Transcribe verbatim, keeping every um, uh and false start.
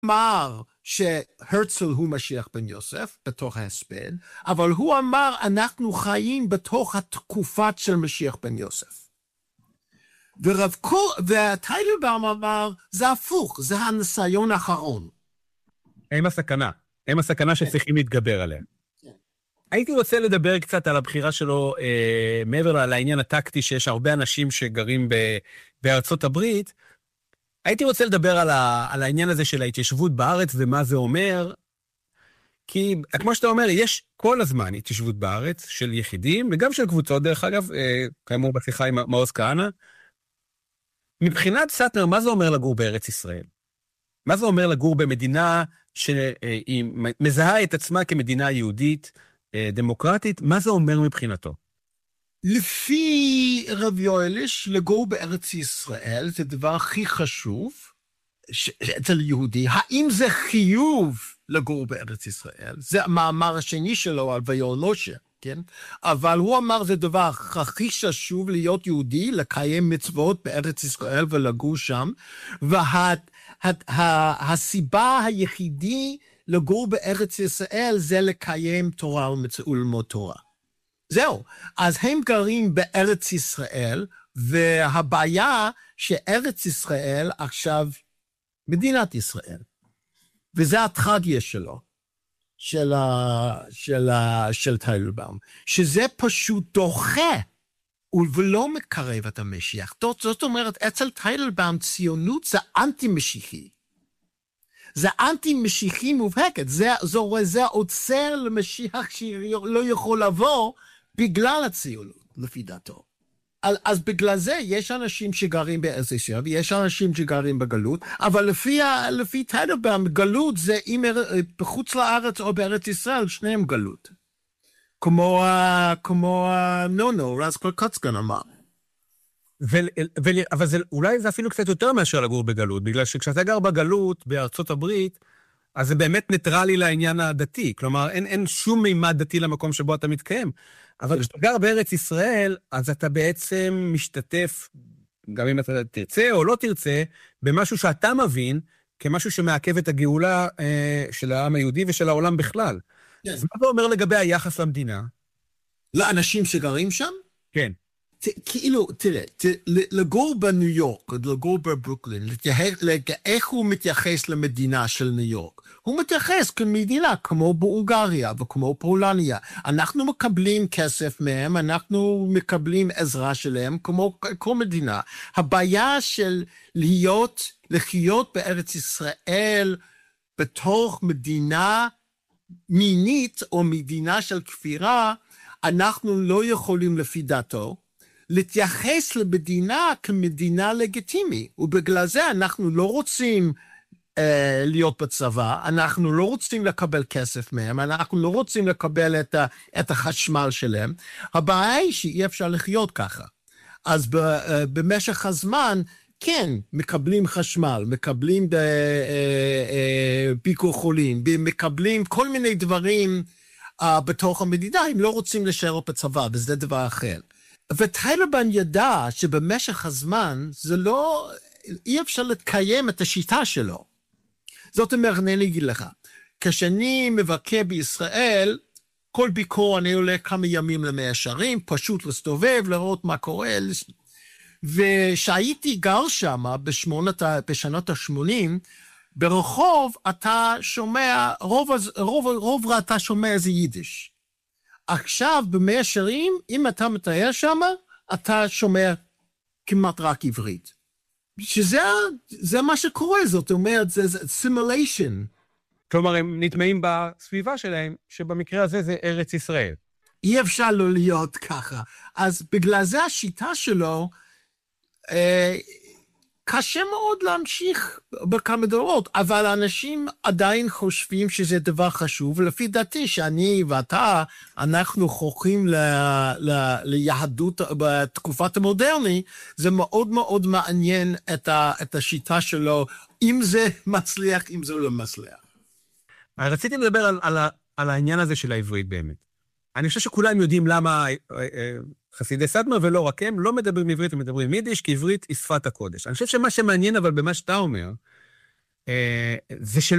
אמר שהרצל הוא משיח בן יוסף בתוך ההספד, אבל הוא אמר אנחנו חיים בתוך התקופת של משיח בן יוסף. ורב קול, וטייטלבאום אמר, זה הפוך, זה הניסיון האחרון. הם הסכנה, הם הסכנה שצריכים להתגבר עליה. הייתי רוצה לדבר קצת על הבחירה שלו, אה, מעבר לעניין הטקטי שיש הרבה אנשים שגרים ב, בארצות הברית, הייתי רוצה לדבר על, ה, על העניין הזה של ההתיישבות בארץ ומה זה אומר, כי כמו שאתה אומר, יש כל הזמן התיישבות בארץ של יחידים, וגם של קבוצות דרך אגב, אה, כאמור בשיחה עם מעוז כהנא, מבחינת סאטמר, מה זה אומר לגור בארץ ישראל? מה זה אומר לגור במדינה שהיא מזהה את עצמה כמדינה יהודית, דמוקרטית? מה זה אומר מבחינתו? לפי רב יואליש, לגור בארץ ישראל זה הדבר הכי חשוב אצל יהודי. האם זה חיוב לגור בארץ ישראל? זה המאמר השני שלו על ויולושה. כן? אבל הוא אמר זה דבר הכי חשוב להיות יהודי, לקיים מצוות בארץ ישראל ולגור שם, והסיבה היחידי לגור בארץ ישראל זה לקיים תורה וללמוד תורה. זהו, אז הם גרים בארץ ישראל, והבעיה שארץ ישראל עכשיו מדינת ישראל, וזה הטרגדיה שלו. של ה, של ה, של טייטלבאום, שזה פשוט דוחה ולא מקרב את המשיח. זאת אומרת, אצל טייטלבאום ציונות זה אנטי-משיחי. זה אנטי-משיחי מובהקת. זה, זו, זה עוצר למשיח שלא יכול לבוא בגלל הציונות, לפי דעתו. אז בגלל זה יש אנשים שגרים בארץ ישראל, ויש אנשים שגרים בגלות, אבל לפי, לפי טייטלבאום, גלות זה אם בחוץ לארץ או בארץ ישראל, שניהם גלות. כמו, כמו נונו, רז קוצקן אמר. אבל זה, אולי זה אפילו קצת יותר מאשר לגור בגלות, בגלל שכשאתה גר בגלות בארצות הברית, אז זה באמת ניטרלי לעניין הדתי, כלומר אין, אין שום מימד דתי למקום שבו אתה מתקיים. אבל כשאתה גר בארץ ישראל, אז אתה בעצם משתתף, גם אם אתה תרצה או לא תרצה, במשהו שאתה מבין, כמשהו שמעכב את הגאולה אה, של העם היהודי ושל העולם בכלל. Yes. אז מה זה אומר לגבי היחס למדינה? לאנשים שגרים שם? כן. ת, כאילו, תראה, ת, לגור בניו יורק, לגור בברוקלין, איך הוא מתייחס למדינה של ניו יורק? הוא מתייחס כמדינה כמו בהונגריה וכמו פולניה. אנחנו מקבלים כסף מהם, אנחנו מקבלים עזרה שלהם כמו כל מדינה. הבעיה של להיות, לחיות בארץ ישראל בתוך מדינה מינית או מדינה של כפירה, אנחנו לא יכולים לפי דעתו להתייחס למדינה כמדינה לגיטימית, ובגלל זה אנחנו לא רוצים אה, להיות בצבא, אנחנו לא רוצים לקבל כסף מהם, אנחנו לא רוצים לקבל את, ה, את החשמל שלהם. הבעיה היא שאי אפשר לחיות ככה. אז ב, אה, במשך הזמן, כן, מקבלים חשמל, מקבלים ב, אה, אה, ביקור חולים, מקבלים כל מיני דברים אה, בתוך המדינה, הם לא רוצים להישאר בצבא, וזה דבר אחר. וטייטלבאום ידע שבמשך הזמן זה לא, אי אפשר לקיים את השיטה שלו. זאת אומרת, אני אגיד לך, כשאני מבקר בישראל, כל ביקור אני עולה כמה ימים למאה שערים, פשוט להסתובב, לראות מה קורה, ושהייתי גר שם בשמונת, בשנות ה-שמונים, ברחוב אתה שומע, רוב, רוב, רוב אתה שומע איזה יידיש. עכשיו, במאה שערים, אם אתה מתאר שם, אתה שומע כמעט רק עברית. שזה זה מה שקורה, זאת אומרת, זה, זה simulation. כלומר, הם נטמעים בסביבה שלהם, שבמקרה הזה זה ארץ ישראל. אי אפשר לא להיות ככה. אז בגלל זה השיטה שלו, אה, קשה מאוד להמשיך בכמה דורות, אבל אנשים עדיין חושבים שזה דבר חשוב, ולפי דעתי שאני ואתה, אנחנו חוכים ל, ל, ליהדות בתקופת המודרני, זה מאוד מאוד מעניין את, ה, את השיטה שלו, אם זה מצליח, אם זה לא מצליח. רציתי לדבר על, על, על העניין הזה של העברית באמת. אני חושב שכולם יודעים למה חסידי סאטמר ולא רק הם לא מדברים עברית, הם מדברים יידיש, כי עברית היא שפת הקודש. אני חושב שמה שמעניין אבל במה שאתה אומר, זה של